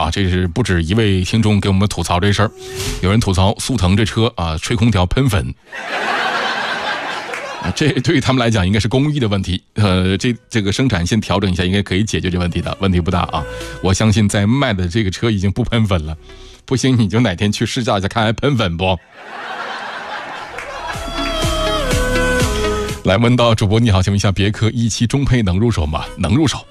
这是不止一位听众给我们吐槽这事儿，有人吐槽速腾这车啊，吹空调喷粉。这对于他们来讲应该是工艺的问题，这个生产线调整一下应该可以解决这问题的，问题不大啊。我相信在卖的这个车已经不喷粉了，不行你就哪天去试驾一下看还喷粉不。来问到主播你好，请问一下别克17中配能入手吗？能入手。